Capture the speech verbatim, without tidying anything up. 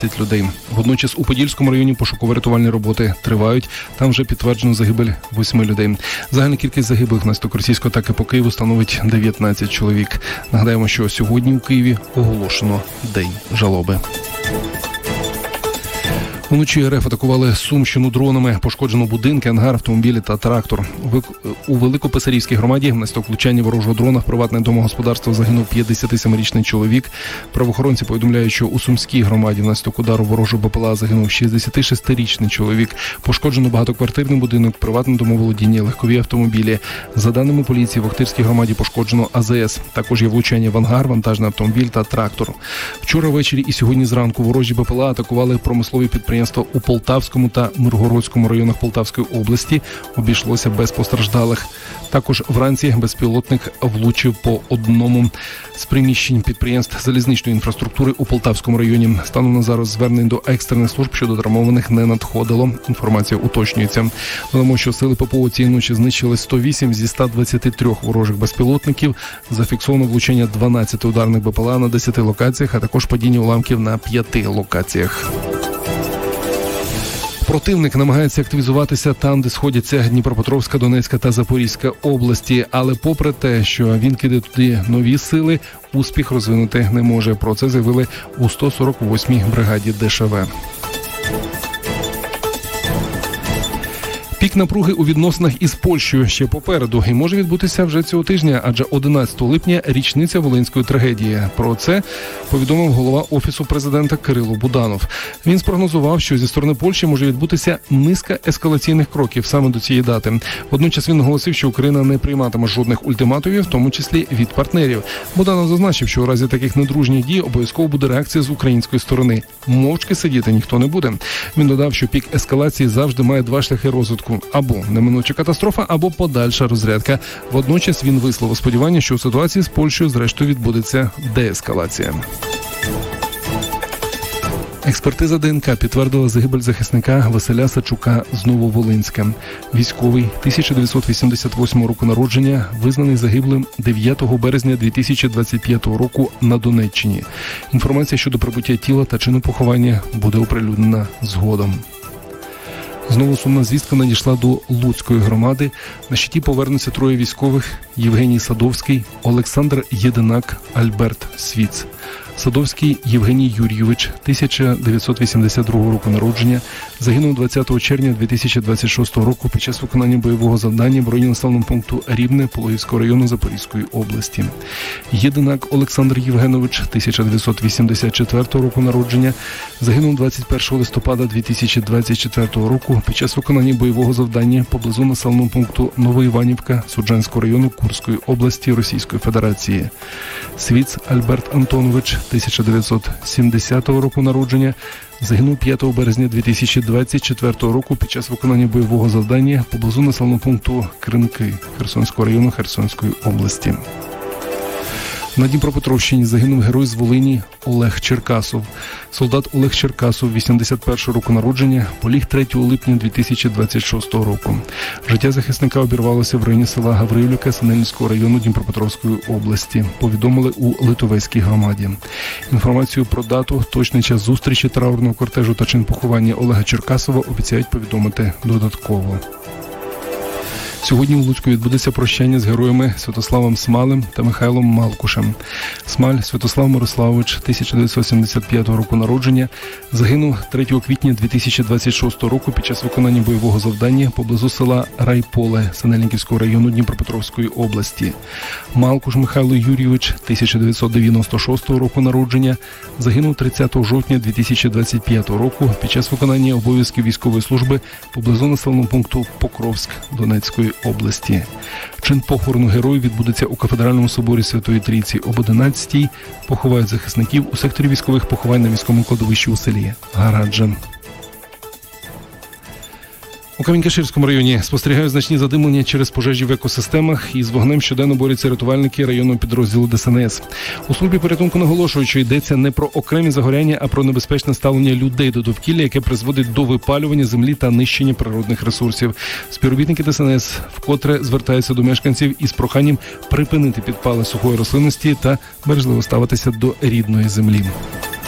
людей. Водночас у Подільському районі пошуково-рятувальні роботи тривають. Там вже підтверджено загибель восьми людей. Загальна кількість загиблих внаслідок російської атаки по Києву становить дев'ятнадцять чоловік. Нагадаємо, що сьогодні у Києві оголошено День жалоби. Уночі РФ атакували Сумщину дронами. Пошкоджено будинки, ангар, автомобілі та трактор. У Великописарівській громаді внаслідок влучання ворожого дрона в приватне домогосподарство загинув п'ятдесятисемирічний чоловік. Правоохоронці повідомляють, що у Сумській громаді внаслідок удару ворожого БПЛА загинув шістдесятишестирічний чоловік. Пошкоджено багатоквартирний будинок, приватне домоволодіння, легкові автомобілі. За даними поліції, в Охтирській громаді пошкоджено АЗС. Також є влучання в ангар, вантажний автомобіль та трактор. Вчора ввечері і сьогодні зранку ворожі БПЛА атакували промислові підприємства у Полтавському та Миргородському районах Полтавської області. Обійшлося без постраждалих. Також вранці безпілотник влучив по одному з приміщень підприємств залізничної інфраструктури у Полтавському районі. Станом на зараз звернень до екстрених служб щодо травмованих не надходило. Інформація уточнюється. Додамо, що сили ППО цієї ночі знищили сто вісім зі ста двадцяти трьох ворожих безпілотників. Зафіксовано влучення дванадцяти ударних БПЛА на десяти локаціях, а також падіння уламків на п'яти локаціях. Противник намагається активізуватися там, де сходяться Дніпропетровська, Донецька та Запорізька області. Але попри те, що він кидає туди нові сили, успіх розвинути не може. Про це заявили у сто сорок восьмій бригаді ДШВ. Пік напруги у відносинах із Польщею ще попереду і може відбутися вже цього тижня, адже одинадцятого липня – річниця Волинської трагедії. Про це повідомив голова Офісу президента Кирило Буданов. Він спрогнозував, що зі сторони Польщі може відбутися низка ескалаційних кроків саме до цієї дати. Водночас він наголосив, що Україна не прийматиме жодних ультиматумів, в тому числі від партнерів. Буданов зазначив, що у разі таких недружніх дій обов'язково буде реакція з української сторони. Мовчки сидіти ніхто не буде. Він додав, що пік ескалації завжди має два шляхи розвитку. Або неминуча катастрофа, або подальша розрядка. Водночас він висловив сподівання, що у ситуації з Польщею зрештою відбудеться деескалація. Експертиза ДНК підтвердила загибель захисника Василя Сачука з Нововолинська. Військовий тисяча дев'ятсот вісімдесят восьмого року народження, визнаний загиблим дев'ятого березня дві тисячі двадцять п'ятого року на Донеччині. Інформація щодо прибуття тіла та чину поховання буде оприлюднена згодом. Знову сумна звістка надійшла до Луцької громади. На щиті повернуться троє військових – Євгеній Садовський, Олександр Єдинак, Альберт Свіц. Садовський Євгеній Юрійович, тисяча дев'ятсот вісімдесят другого року народження, загинув двадцятого червня дві тисячі двадцять шостого року під час виконання бойового завдання в районі населеного пункту Рівне Пологівського району Запорізької області. Єдинак Олександр Євгенович, тисяча дев'ятсот вісімдесят четвертого року народження, загинув двадцять першого листопада дві тисячі двадцять четвертого року під час виконання бойового завдання поблизу населеного пункту Новоіванівка Суджанського району Курської області Російської Федерації. Свіц Альберт Антонович, тисяча дев'ятсот сімдесятого року народження, загинув п'ятого березня дві тисячі двадцять четвертого року під час виконання бойового завдання поблизу населеного пункту Кринки Херсонського району Херсонської області. На Дніпропетровщині загинув герой з Волині Олег Черкасов. Солдат Олег Черкасов, вісімдесят першого року народження, поліг третього липня дві тисячі двадцять шостого року. Життя захисника обірвалося в районі села Гаврилівка Синельницького району Дніпропетровської області, повідомили у Литовецькій громаді. Інформацію про дату, точний час зустрічі траурного кортежу та чин поховання Олега Черкасова обіцяють повідомити додатково. Сьогодні у Луцьку відбудеться прощання з героями Святославом Смалем та Михайлом Малкушем. Смаль Святослав Мирославович, тисяча дев'ятсот сімдесят п'ятого року народження, загинув третього квітня дві тисячі двадцять шостого року під час виконання бойового завдання поблизу села Райполе Синельниківського району Дніпропетровської області. Малкуш Михайло Юрійович, тисяча дев'ятсот дев'яносто шостого року народження, загинув тридцятого жовтня дві тисячі двадцять п'ятого року під час виконання обов'язків військової служби поблизу населеного пункту Покровськ Донецької області. Чин похорону героїв відбудеться у Кафедральному соборі Святої Трійці об одинадцятій. Поховають захисників у секторі військових поховань на військовому кладовищі у селі Гараджа. У Камінь-Каширському районі спостерігають значні задимлення через пожежі в екосистемах. Із вогнем щоденно борються рятувальники районного підрозділу Де Ес Ен Ес. У службі порятунку наголошують, що йдеться не про окремі загоряння, а про небезпечне ставлення людей до довкілля, яке призводить до випалювання землі та нищення природних ресурсів. Співробітники Де Ес Ен Ес вкотре звертаються до мешканців із проханням припинити підпали сухої рослинності та бережливо ставитися до рідної землі.